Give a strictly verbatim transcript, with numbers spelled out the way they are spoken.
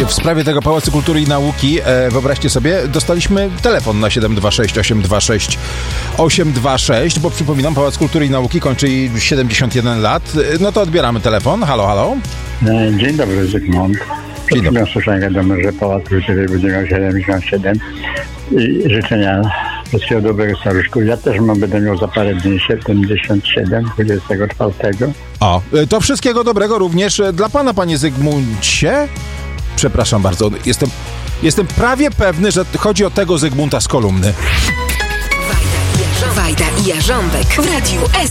w sprawie tego Pałacu Kultury i Nauki, e, wyobraźcie sobie, dostaliśmy telefon na siedem dwa sześć osiem dwa sześć osiem dwa sześć, bo przypominam, Pałac Kultury i Nauki kończy siedemdziesiąt jeden lat. No to odbieramy telefon. Halo, halo. Dzień dobry, Zygmunt. Dzień dobry. Słyszałem wiadomo, że Pałac Kultury będzie miał siedemdziesiąt siedem i życzenia wszystkiego dobrego staruszku. Ja też mam, będę miał za parę dni siedemdziesiąt siedem, dwudziestego czwartego. O, to wszystkiego dobrego również dla pana, panie Zygmuncie. Przepraszam bardzo, jestem, jestem prawie pewny, że chodzi o tego Zygmunta z kolumny. Wajda i Jarząbek w Radiu S.